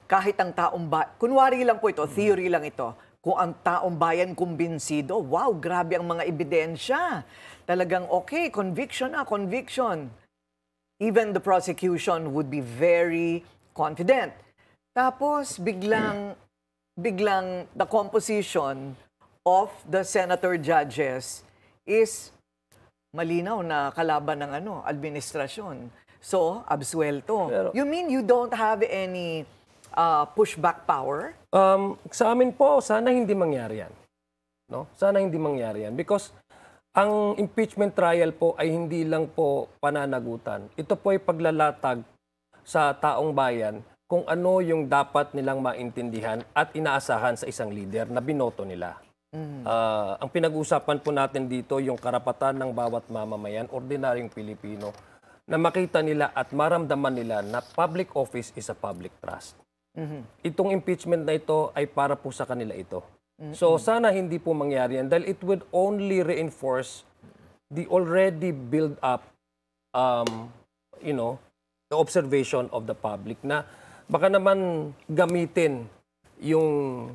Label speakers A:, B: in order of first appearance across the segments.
A: kahit ang taong bayan, kunwari lang po ito, theory lang ito, kung ang taong bayan kumbinsido, wow, grabe ang mga ebidensya. Talagang okay, conviction na, conviction. Even the prosecution would be very confident. Tapos biglang the composition of the senator judges is malinaw na kalaban ng administrasyon. So, absuelto.
B: Pero,
A: you mean you don't have any pushback power?
B: Sa amin po, sana hindi mangyari yan. No? Sana hindi mangyari yan. Because ang impeachment trial po ay hindi lang po pananagutan. Ito po ay paglalatag sa taong bayan kung ano yung dapat nilang maintindihan at inaasahan sa isang leader na binoto nila. Ang pinag-uusapan po natin dito yung karapatan ng bawat mamamayan, ordinaryong Pilipino, na makita nila at maramdaman nila na public office is a public trust. Itong impeachment na ito ay para po sa kanila ito. So sana hindi po mangyari yan dahil it would only reinforce the already built up the observation of the public na baka naman gamitin yung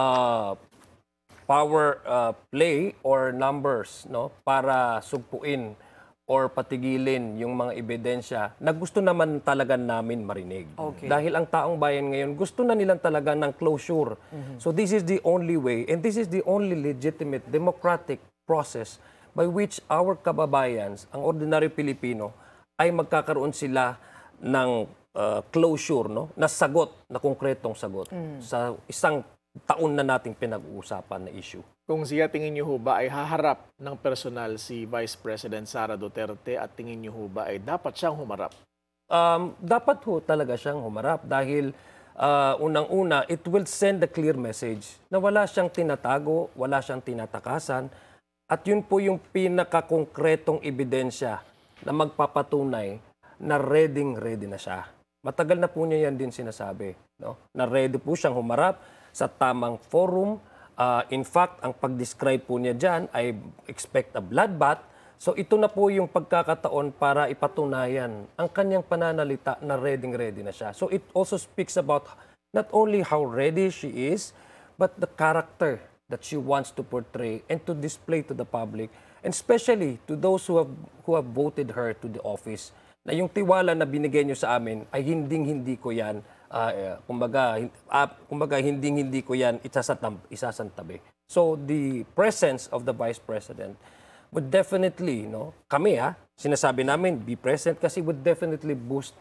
B: power play or numbers para sugpuin or patigilin yung mga ebidensya na gusto naman talaga namin marinig.
A: Okay.
B: Dahil ang taong bayan ngayon, gusto na nilang talaga ng closure. So this is the only way and this is the only legitimate democratic process by which our kababayans, ang ordinary Pilipino, ay magkakaroon sila ng closure, na sagot, na konkretong sagot sa isang taon na nating pinag-uusapan na issue.
C: Kung siya tingin niyo ho ba ay haharap ng personal si Vice President Sara Duterte at tingin niyo ho ba ay dapat siyang humarap?
B: Dapat ho talaga siyang humarap dahil unang-una, it will send a clear message na wala siyang tinatago, wala siyang tinatakasan at yun po yung pinakakongkretong ebidensya na magpapatunay na ready na siya. Matagal na po niya yan din sinasabi, na ready po siyang humarap sa tamang forum. In fact, ang pag-describe po niya dyan ay expect a bloodbath. So ito na po yung pagkakataon para ipatunayan ang kanyang pananalita na ready na siya. So it also speaks about not only how ready she is, but the character that she wants to portray and to display to the public, and especially to those who have voted her to the office. Na yung tiwala na binigay niyo sa amin ay hindi ko yan kumbaga hindi ko yan isasantabi. So the presence of the Vice President would definitely, kami sinasabi namin be present kasi would definitely boost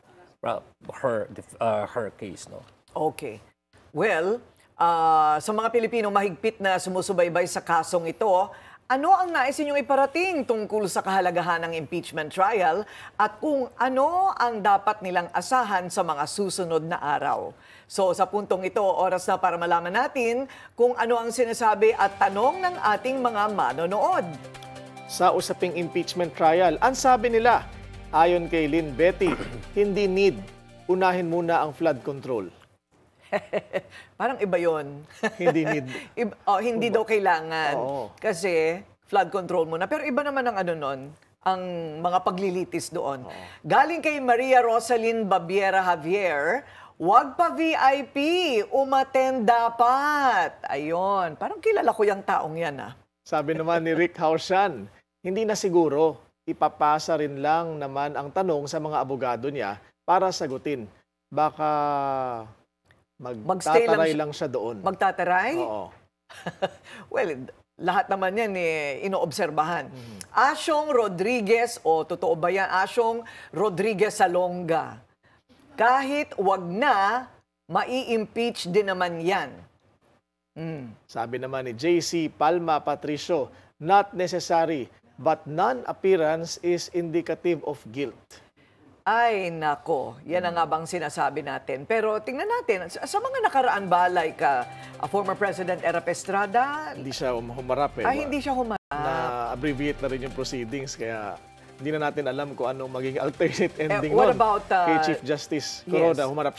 B: her case,
A: Okay. Well, sa mga Pilipino mahigpit na sumusubaybay sa kasong ito, ano ang nais ninyong iparating tungkol sa kahalagahan ng impeachment trial at kung ano ang dapat nilang asahan sa mga susunod na araw? So sa puntong ito, oras na para malaman natin kung ano ang sinasabi at tanong ng ating mga manonood.
C: Sa usaping impeachment trial, ang sabi nila, ayon kay Lynn Betty, hindi need, unahin muna ang flood control.
A: Parang iba yun.
C: Hindi need.
A: Hindi daw kailangan.
C: Oo.
A: Kasi flood control muna. Pero iba naman ang ang mga paglilitis doon. Galing kay Maria Rosalyn Babiera Javier, wag pa VIP, umattend dapat. Ayun, parang kilala ko yung taong yan
C: Sabi naman ni Rick Haushan, hindi na siguro, ipapasa rin lang naman ang tanong sa mga abogado niya para sagutin. Baka magtataray lang siya doon.
A: Magtataray?
C: Oo.
A: Well, lahat naman yan inoobserbahan. Asyong Rodriguez, totoo ba yan? Asyong Rodriguez Salonga. Kahit wag na, mai-impeach din naman yan.
C: Sabi naman ni JC Palma Patricio, not necessary, but non-appearance is indicative of guilt.
A: Ay, nako. Yan ang nga bang sinasabi natin. Pero tingnan natin, sa mga nakaraan ba, like former President Erap Estrada?
C: Hindi siya humarap
A: Hindi siya humarap.
C: Na-abbreviate na rin yung proceedings, kaya hindi na natin alam kung anong maging alternate ending
A: what
C: nun.
A: about
C: kay Chief Justice Corona,
A: yes.
C: humarap siya.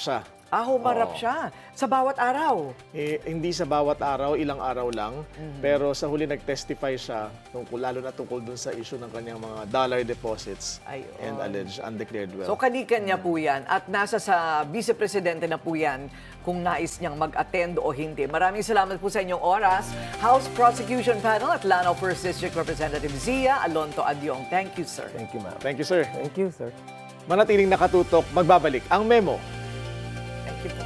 A: Humarap siya sa bawat araw.
C: Hindi sa bawat araw, ilang araw lang. Pero sa huli nag-testify siya, lalo na tungkol dun sa issue ng kanyang mga dollar deposits
A: Ayun.
C: and alleged undeclared wealth.
A: So kanikan niya po yan at nasa sa Vice Presidente na po yan kung nais niyang mag-attend o hindi. Maraming salamat po sa inyong oras. House Prosecution Panel at Lanao 1st District Representative Zia Alonto Adyong. Thank you, sir.
B: Thank you, ma'am.
C: Thank you, sir.
B: Thank you, sir.
C: Manatiling nakatutok, magbabalik ang memo.
A: Thank you po.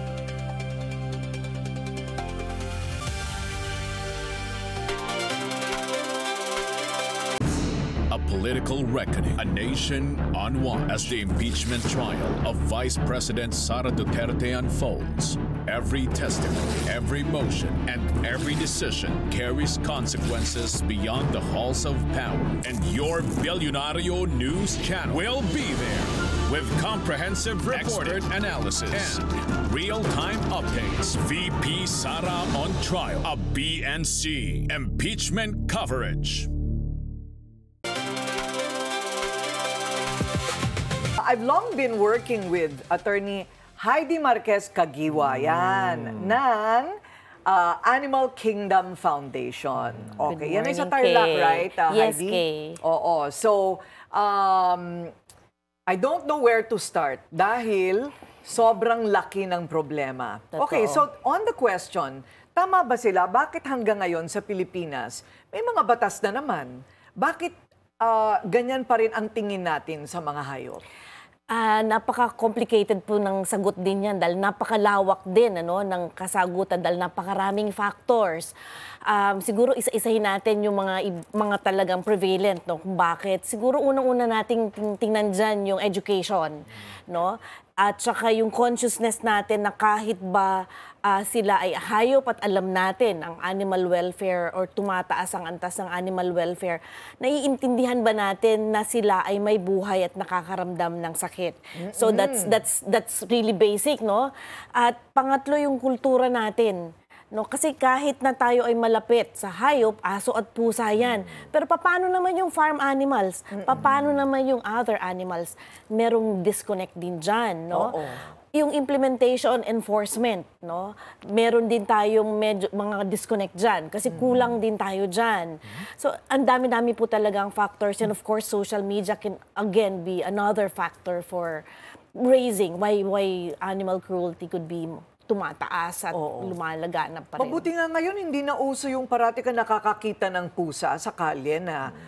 D: A political reckoning, a nation on one as the impeachment trial of Vice President Sara Duterte unfolds. Every testimony, every motion, and every decision carries consequences beyond the halls of power. And your Billionario News channel will be there with comprehensive expert analysis and real-time updates. VP Sara on trial, a BNC impeachment coverage.
A: I've long been working with Attorney Heidi Marquez Caguiwa yan ng Animal Kingdom Foundation. Okay, yan ay sa
E: morning,
A: Tarlac,
E: Kay.
A: right,
E: Yes,
A: Heidi?
E: Kay.
A: Oo. So, I don't know where to start dahil sobrang laki ng problema.
E: Totoo.
A: Okay, so on the question, tama ba sila? Bakit hanggang ngayon sa Pilipinas, may mga batas na naman? Bakit ganyan pa rin ang tingin natin sa mga hayop?
E: Napaka-complicated po ng sagot din yan dahil napakalawak din ng kasagutan dahil napakaraming factors. Siguro isa-isahin natin yung mga talagang prevalent, no? Kung bakit. Siguro unang-una nating tingnan dyan yung education, no? At saka yung consciousness natin na kahit ba sila ay hayop at alam natin ang animal welfare or tumataas ang antas ng animal welfare, naiintindihan ba natin na sila ay may buhay at nakakaramdam ng sakit? So that's really basic, no? At pangatlo yung kultura natin. No, kasi kahit na tayo ay malapit sa hayop, aso at pusa yan. Pero paano naman yung farm animals? Paano naman yung other animals? Merong disconnect din dyan, no?
A: Oo.
E: Yung implementation, enforcement, no? Meron din tayong medyo mga disconnect dyan kasi kulang din tayo dyan. So, ang dami-dami po talagang factors and of course, social media can again be another factor for raising why animal cruelty could be tumataas at lumalaganap pa rin.
A: Mabuti nga ngayon, hindi na uso yung parati ka nakakakita ng pusa sa kalye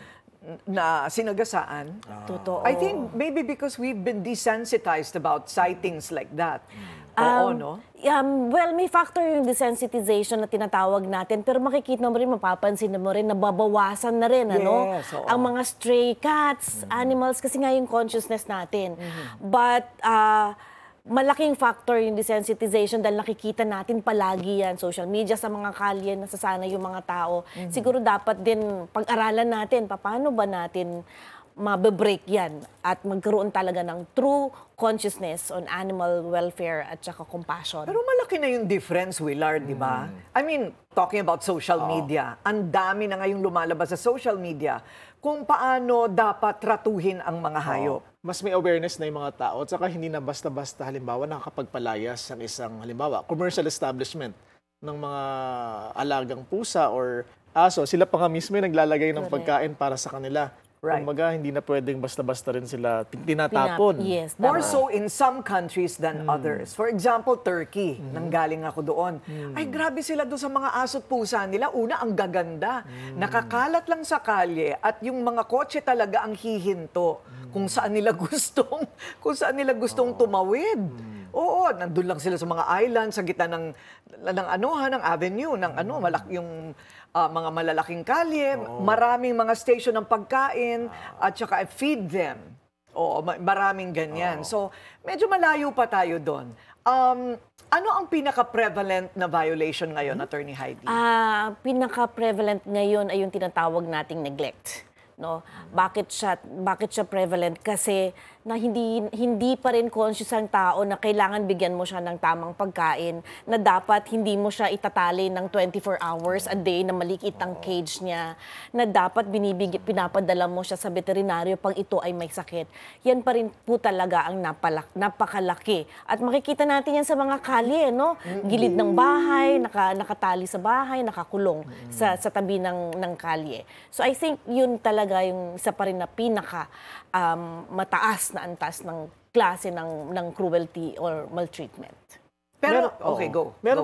A: na sinagasaan.
E: Totoo.
A: I think maybe because we've been desensitized about sightings like that. Oo, no?
E: Well, may factor yung desensitization na tinatawag natin, pero makikita mo rin, mapapansin mo rin, nababawasan na rin,
A: Yes, oo.
E: ang mga stray cats, animals, kasi nga yung consciousness natin. But, malaking factor yung desensitization dahil nakikita natin palagi yan, social media, sa mga kalye, nasasanay yung mga tao. Siguro dapat din pag-aralan natin, paano ba natin mabe-break yan at magkaroon talaga ng true consciousness on animal welfare at saka compassion.
A: Pero malaki na yung difference, Willard, di ba? I mean, talking about social media, ang dami na ngayong lumalabas sa social media kung paano dapat tratuhin ang mga hayop.
C: Mas may awareness na yung mga tao at saka hindi na basta-basta halimbawa nakakapagpalayas ng isang halimbawa commercial establishment ng mga alagang pusa or aso. Sila pa nga mismo yung naglalagay ng pagkain para sa kanila.
A: Right.
C: Kumbaga, hindi na pwedeng basta-basta rin sila tinatapon.
E: Yes,
A: More
E: tama.
A: so in some countries than others. For example, Turkey, nanggaling ako doon. Ay, grabe sila doon sa mga aso't pusa nila. Una, ang gaganda. Nakakalat lang sa kalye at yung mga kotse talaga ang hihinto kung saan nila gustong tumawid. Oo, nandun lang sila sa mga island, sa gitna ng avenue, ng yung mga malalaking kalye, maraming mga station ng pagkain, at saka feed them. Oo, maraming ganyan. So, medyo malayo pa tayo doon. Ano ang pinaka-prevalent na violation ngayon, Attorney Heidi?
E: Pinaka-prevalent ngayon ay yung tinatawag nating neglect. No? Bakit siya prevalent? Kasi na hindi pa rin conscious ang tao na kailangan bigyan mo siya ng tamang pagkain, na dapat hindi mo siya itatali ng 24 hours a day na maliit ang cage niya, na dapat pinapadala mo siya sa veterinaryo pag ito ay may sakit. Yan pa rin po talaga ang napakalaki. At makikita natin yan sa mga kalye, no? Gilid ng bahay, nakatali sa bahay, nakakulong sa tabi ng kalye. So I think yun talaga yung isa pa rin na pinaka mataas na antas ng klase ng cruelty or maltreatment.
A: Pero,
C: Meron-
A: okay,
C: oo.
A: go.
C: Meron